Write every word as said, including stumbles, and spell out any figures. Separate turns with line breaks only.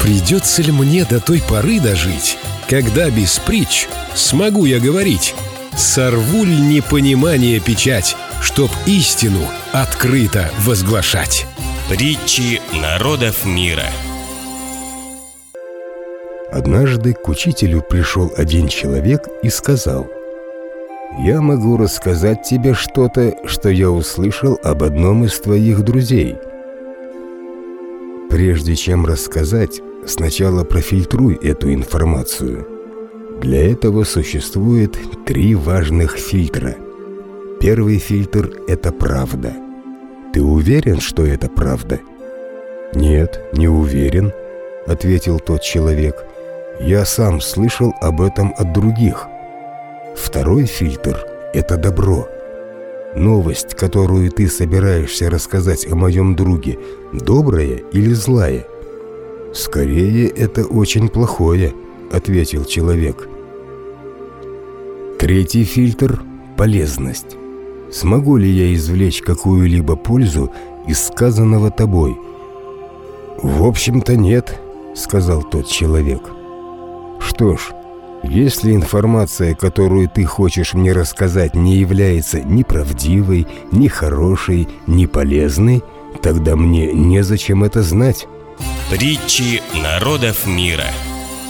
Придется ли мне до той поры дожить, когда без притч смогу я говорить? Сорву ль непонимание печать, чтоб истину открыто возглашать?
Притчи народов мира.
Однажды к учителю пришел один человек и сказал: «Я могу рассказать тебе что-то, что я услышал об одном из твоих друзей. Прежде чем рассказать, сначала профильтруй эту информацию. Для этого существует три важных фильтра. Первый фильтр – это правда. Ты уверен, что это правда?» «Нет, не уверен», – ответил тот человек. «Я сам слышал об этом от других». Второй фильтр – это добро. Новость, которую ты собираешься рассказать о моем друге, добрая или злая? «Скорее, это очень плохое», — ответил человек. Третий фильтр — полезность. Смогу ли я извлечь какую-либо пользу из сказанного тобой? «В общем-то, нет», — сказал тот человек. «Что ж, если информация, которую ты хочешь мне рассказать, не является ни правдивой, ни хорошей, ни полезной, тогда мне незачем это знать».
Притчи народов мира.